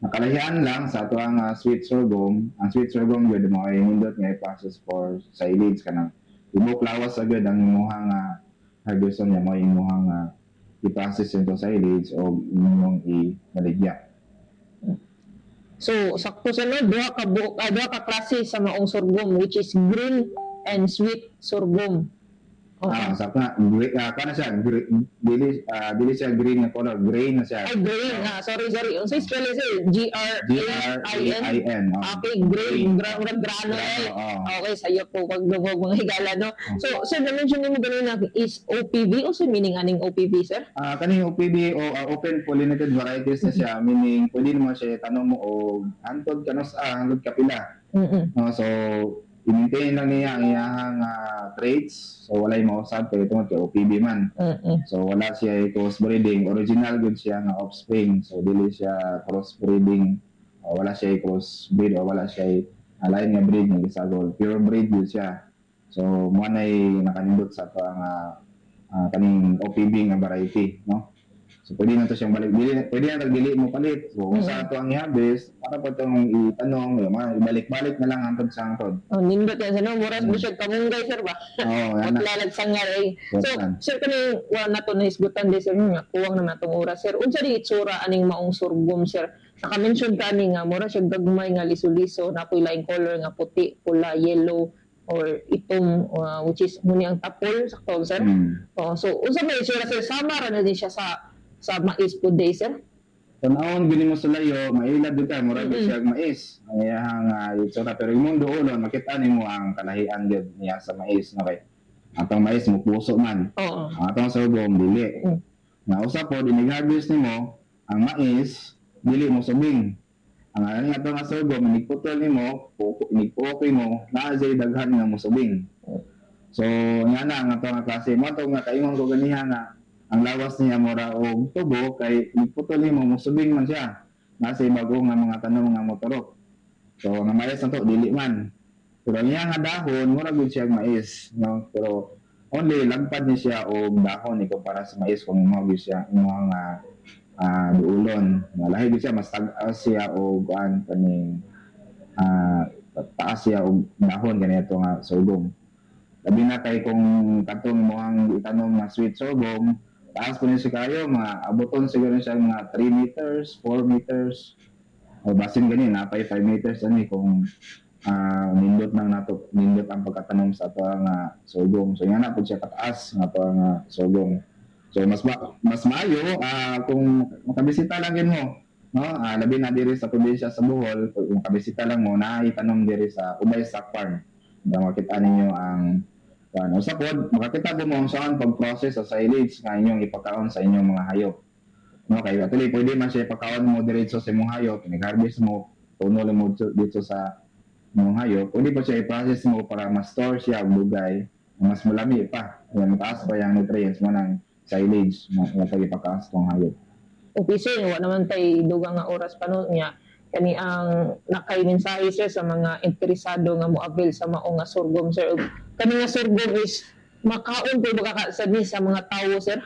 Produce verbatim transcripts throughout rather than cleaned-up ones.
Nakalahian lang sa ato ang uh, sweet sorghum. Ang sweet sorghum gyud mo ay nindot nga process for silage kanang ibok lawas agad ang imuhang uh, harveston niya mo imuhang uh, i-process into silage o inyong i-baligya. So, sakto sa no, duha ka buok, ah, duha ka klase sa maong sorghum which is green and sweet sorghum. Oh. Ah, sa ka, uh, kana siya, green, dili, uh, dili siya green na color, gray na siya. Ay, green. Ah, sorry, sorry. Unsay spell is G R A I N. Okay, green. Gra gra grano eh. Okay, sayo po pag dugog mga higala no. So, sir, na-mention mo ganina is O P V o sa meaning aning O P V, sir? Ah, uh, kaning O P V o uh, open pollinated varieties na siya, meaning pwede mo siya tanong mo og antod kanos ah, hangtod kapila. Mm -hmm. No, so i-maintain lang niya ang iyang uh, traits. So, walay mausap kaya itong kay O P B man. Uh-uh. So, wala siya crossbreeding. Original good siya nga offspring. So, dili siya crossbreeding. O, wala siya crossbreed o wala siya uh, lain nga breed nga gisagol. Pure breed good siya. So, mo na nakanindot sa ito ang uh, uh, kaning O P B nga variety. No? So, pwede na ito siyang balik. Dili, pwede na tagdili mo palit. So, kung mm-hmm. sa ito ang i-harvest, para po itong itanong, ibalik-balik na lang hangtod sa hangtod. Oh, nindot yan. Sino, muras mo siya kamunggay, sir ba? Oo, yan na. Matlalag sa nga eh. So, sir, kani, wala na ito na hisgutan din, sir, nga, kuwang na natong oras, sir. Unsa di itsura aning maong sorghum, sir? Naka-mention ka ni nga, mura siya gagmay nga liso-liso, na ako'y laing color nga puti, pula, yellow, or itom, uh, which is muni ang tapol, sakto, sir? Mm. Oh, so, unsa may itsura, sir? Sama na din siya sa sa mais po day, sir? Tanawon gini mo sa layo, mailad dito, mura mm-hmm. siya mais. Ang uh, itsura, pero yung mundo ulo, makita nimo ang kalahian gid niya sa mais, no kay. Atong mais mo puso man. Oo. Ang atong sorghum dili. Mm. Na usa po dinig-harvest nimo ang mais, dili mo subing. Ang ang atong sorghum nigputol nimo, nigpukoy mo, naa jay daghan nga mo subing. So, nga na ang atong klase mo atong nga kaingon ko ganiha nga ang lawas niya mura og tubo kay nigputol nimo musubing man siya nasa bago nga mga tanom nga motorok. So nga mais na to dili man. Pero niya nga dahon mura gud siya mais, no? Pero only lagpad ni siya og dahon iko para sa mais kung mo gid siya imo nga uh, duulon. Nga lahi gid siya mas tag-as siya og an kaning uh, taas siya og dahon ganito nga sorghum. Labi na kay kung katong mo ang itanom nga sweet sorghum, taas po niya si kayo, mga abuton siguro siya mga three meters, four meters, o basin ganin, napay five meters ani kung uh, nindot nang nato, nindot ang pagkatanom sa ito ang uh, sorghum. So, yan na po siya kataas nga ito ang uh, sorghum. So, mas ma mas maayo, uh, kung makabisita lang yun mo, no? Uh, labi na diri sa probinsya sa Bohol, kung makabisita lang mo, na itanong diri sa Ubay Stock Farm. Hanggang makita ninyo ang ano, sa pod, makakita po mo saan pag-process sa silage nga inyong ipakaon sa inyong mga hayop. No, kay actually pwede man siya ipakaon mo diretso sa imong hayop, nag-harvest mo, tunol mo dito sa imong hayop, pwede pa siya i-process mo para ma-store siya og lugay, mas malami pa, yan mataas pa yung nutrients mo ng silage nga pag-ipakaon sa imong hayop. Okay, sir, wala naman tayo dugang nga oras pa no niya. Kani ang nakay-mensahe sir sa mga interesado nga mo-avail sa maong nga sorghum, sir. Kani nga sorghum is makaon po baka sa sa mga tao, sir?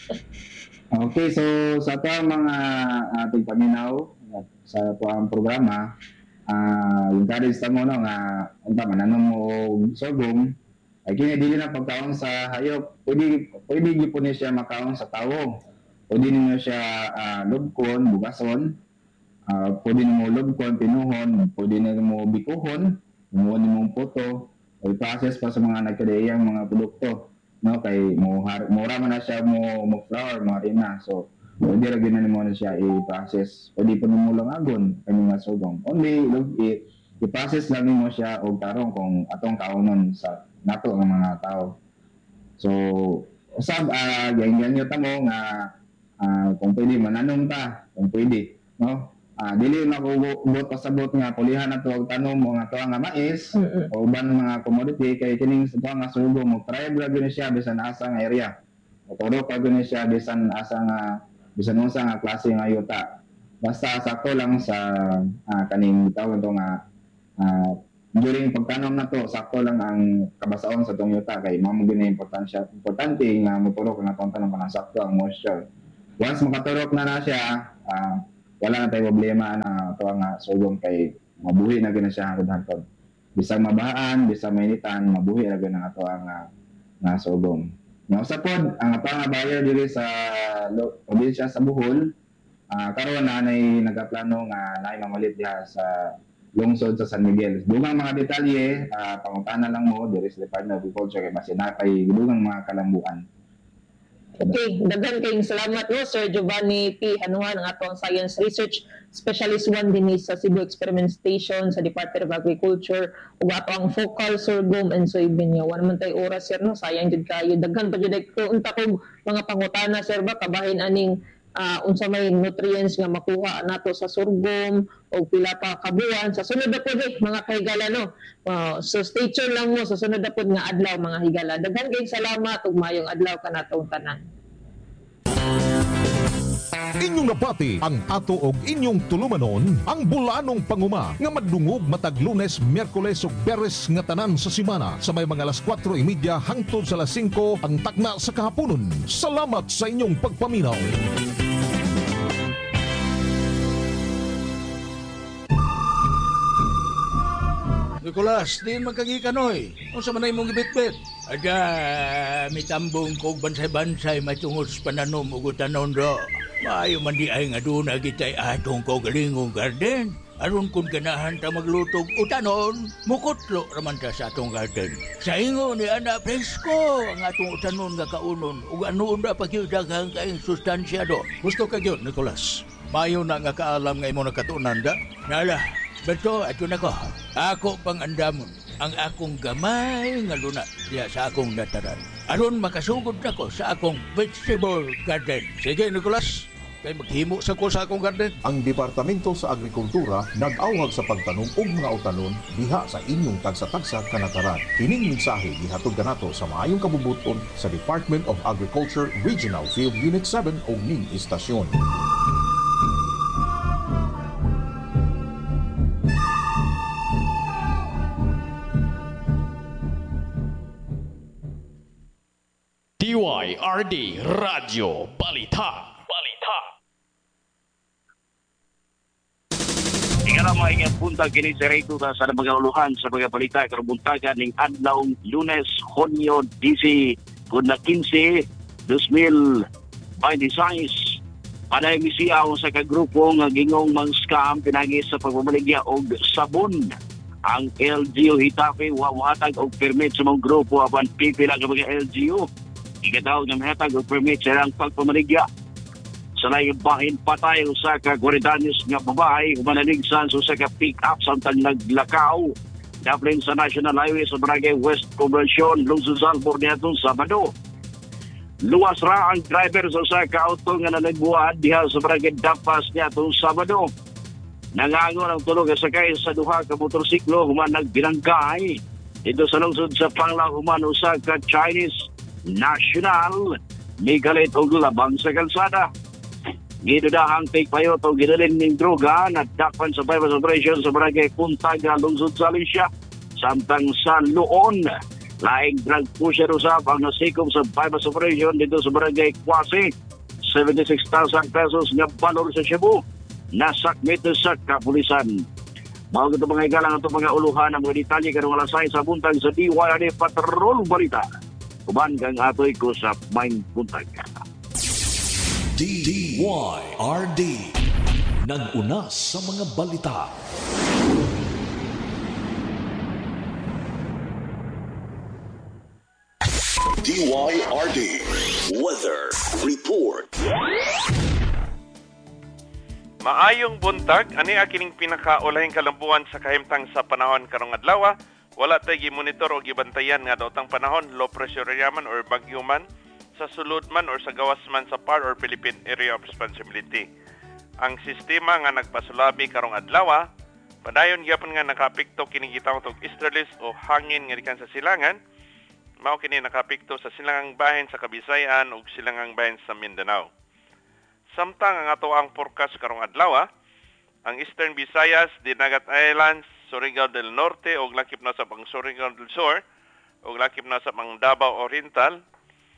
Okay, so sa ito mga ating paminaw sa ito ang programa, uh, encourage ta mo no, nga unta mananong mo sorghum, ay kini dili na pagkaon sa hayop, pwede pwede gyud siya makaon sa tawo. Pwede niyo siya uh, lubkon, bugason, uh, pwede mo lubkon, pinuhon, pwede mo bikuhon, kumuha mo puto, o i-process pa sa mga nagkadayang mga produkto, no? Kay mura man na siya mo, mo flour, mo harina, so pwede rin na mo na siya i-process, pwede po mo lang agon, kanyang nga sorghum. Only, i-process lang mo siya o tarong kung atong kaunon sa nato ng mga tao. So, usab, uh, ganyan-ganyan ta mo nga, uh, kung pwede, mananong ta, kung pwede, no? Ah, dili na ko bot pasabot nga pulihan na to og tanom mo nga to nga mais mm-hmm. o uban mga commodity kay kining sa nga sorghum mo try ra gyud siya bisan asa nga area. O turo pa gyud siya bisan asa nga bisan unsa nga klase nga yuta. Basta sakto lang sa ah, kaning tawag to nga ah, during pagtanom na to sakto lang ang kabasaon sa tong yuta kay mao gyud na importansya importante nga moturok nga tong tanom kana sakto ang moisture. Once makaturok na na siya, ah, wala na tayo problema na ito nga sugom kay mabuhi na gina siya hangtod. Bisag mabahaan, bisag mainitan, mabuhi na gina ato ang nga sugom. Nga usa pod ang ato nga buyer diri sa probinsya sa Bohol, uh, karon na nay nagaplano nga nay mamalit diha sa lungsod sa San Miguel. Dugang mga detalye, uh, pangutana lang mo diri sa Department of Agriculture kay masinapay dugang mga kalambuan. Okay, daghan kayong salamat no Sir Giovanni P. Hanuhan, ang atong Science Research Specialist one din sa Cebu Experiment Station sa Department of Agriculture ug ato ang focal sorghum and soybean. Wa naman tay oras sir no, sayang jud kayo. Daghan pa jud ko unta kog mga pangutana sir ba kabahin aning uh, unsa may nutrients nga makuha nato sa sorghum o pila pa kabuan sa sunod na pod eh, mga kahigala no. Uh, so stay tuned lang mo sa sunod na pod nga adlaw mga higala. Daghan kayong salamat ug mayong adlaw kanatong tanan. Inyong napati ang ato og inyong tulumanon ang bulanong panguma nga madungog matag Lunes, Miyerkules ug Beres nga tanan sa semana sa may mga alas kwatro y media hangtod sa alas singko ang takna sa kahaponon. Salamat sa inyong pagpaminaw. Nicolas, di magkagikanoy. Kung sa manay mong ibit-bit. Ada, mitambong kog bansay-bansay matungos pananom o gutanon ro. Maayo man di ay nga doon na kita'y atong kaugalingong garden. Aron kung ganahan ta maglutog utanon, mukutlo raman ta sa atong garden. Sa ingo ni Ana Presko, ang atong utanon nga kaunon, ug anoon ra pagyudaghang kaing sustansya do. Gusto ka gyud, Nicolas. Maayo na nga kaalam nga imo nakatunan da. Nala, beto, ato na ko. Ako pang andamon ang akong gamay nga luna diya sa akong nataran. Aron makasugod na ko sa akong vegetable garden. Sige, Nicolas, kay maghimo sa ko sa akong garden. Ang Departamento sa Agrikultura nag-awhag sa pagtanom og mga utanon diha sa inyong tagsa-tagsa kanataran. Kining mensahe gihatod kanato sa maayong kabubuton sa Department of Agriculture Regional Field Unit seven og ning istasyon. D Y R D Radio Balita. Balita. Ikaw mga ingat punta kini sa reto sa mga uluhan sa mga balita karubuntagan ning adlaw Lunes, Hunyo D C kuna quince, dos mil veintiséis. Panay misiyaw sa kagrupo nga gingong mang scam pinagi sa pagmamaligya og sabon. Ang L G U Hitafe wahatag og permit sa mga grupo apan pipila ka mga L G U. Ikataw ng hatag o permit sa ilang pagpamaligya. Sa layong bahin patay sa ka-Guaridanius nga babae humanaligsan sa ka-pick-up samtang naglakaw. Daplin sa National Highway sa Barangay West Conversion, Lungsod Salvor niatong Sabado. Luwas ra ang driver sa ka-auto nga nanagbuhat diha sa Barangay Dapas niatong Sabado. Nangangon ang tulog sakay sa duha ka motorsiklo human nagbilangkay. Ito sa lungsod sa Panglaw human usa ka Chinese National may galit og labang sa kalsada. Gidudahang take payo to gidalin ning droga na dakpan sa bypass operation sa Barangay Puntaga, Lungsod sa Alicia. Samtang sa Luon, laing drug pusher usap ang nasikop sa bypass operation dito sa Barangay Kwasi. seventy-six thousand pesos nga balor sa Cebu. Nasakmit sa kapulisan. Mga ito mga igalang ito mga uluhan ang mga detalye karong alasay sa buntag sa D Y R D Patrol Balita. Kuman kang atoy ko sa Main Buntag. D Y R D nag-una sa mga balita. D Y R D Weather Report. Maayong buntag, ani akining pinakaulahing kalambuan sa kahimtang sa panahon karong adlaw. Wala tayo gi-monitor o gibantayan nga daotang panahon, low pressure area man or bagyo man, sa sulod man or sa gawas man sa P A R or Philippine Area of Responsibility. Ang sistema nga nagpasulabi karong adlaw, padayon gyapon nga nakapikto kini gitawag og easterlies o hangin nga gikan sa silangan, mao kini nakapikto sa silangang bahin sa Kabisayan ug silangang bahin sa Mindanao. Samtang ang ato ang forecast karong adlaw, ang Eastern Visayas, Dinagat Islands, Surigao del Norte ug lakip na sa pang Surigao del Sur ug lakip na sa pang Davao Oriental,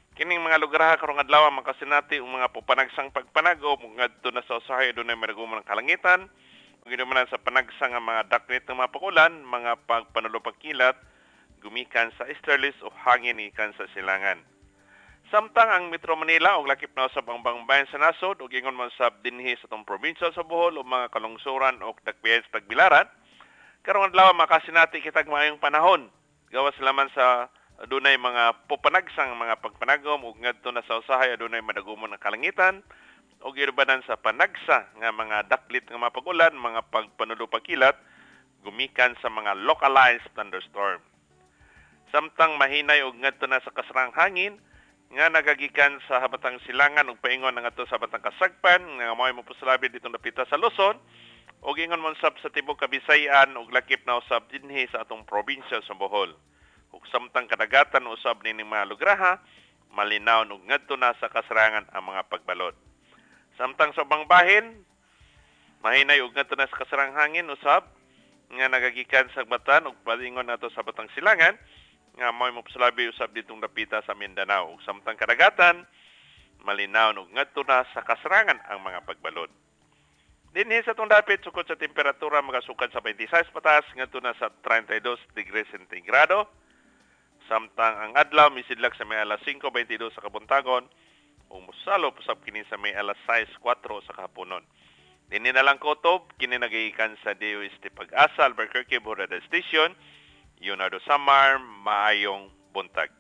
Kining mga lugar karong adlaw makasinati ang mga pupanagsang pagpanagom ug ngadto na sa usahay dunay maragumon ng kalangitan. Ug ginumanan sa panagsang nga mga daklit ng mga pakulan, mga pagpanulo pagkilat gumikan sa easterlies o hangin ikan sa silangan. Samtang ang Metro Manila og lakip na usab ang bangbayan sa nasod ug ingon man sab dinhi sa tong probinsya sa Bohol o mga kalungsuran o dakpiyan sa Tagbilaran. Karong adlaw makasinati kitag maayong panahon. Gawas laman sa adunay mga pupanagsang mga pagpanagom ug ngadto na sa usahay adunay madagumon nga kalangitan ug girubanan sa panagsa nga mga daklit nga mga pagulan, mga pagpanulo pagkilat gumikan sa mga localized thunderstorm. Samtang mahinay ug ngadto na sa kasrang hangin nga nagagikan sa habatang silangan ug paingon nga ngadto sa habatang kasagpan nga mo'y mopusalabi dito napita sa Luzon ug ingon man sab sa tibuok Kabisayan ug lakip na usab dinhi sa atong probinsya sa Bohol. Ug samtang kadagatan usab nining mga lugraha malinaw ug ngadto na sa kasrangan ang mga pagbalod. Samtang sa ubang bahin mahinay ug ngadto na sa kasrang hangin usab nga nagagikan sa batan ug paingon nato sa batang silangan nga mo'y mopusalabi usab ditong dapita sa Mindanao ug samtang kadagatan malinaw ug ngadto na sa kasrangan ang mga pagbalod. Dinhi sa itong dapit, sukod sa temperatura, magasukad sa twenty-six patas, ngadto na sa thirty-two degrees centigrado. Samtang ang adlaw, misidlak sa may alas five twenty-two sa kabuntagon, o musalo pusap kini sa may alas six four sa kahaponon. Dinhi na lang kotob, kini nagagikan sa D O S T Pag-asa, Albuquerque, Borada Station, Leonardo Samar, maayong buntag.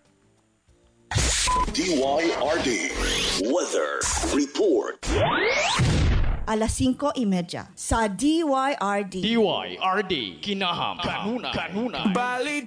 D Y R D Weather Report. Alas cinco y media sa D Y R D. D Y R D Kinaham Kanuna Kanuna Balita.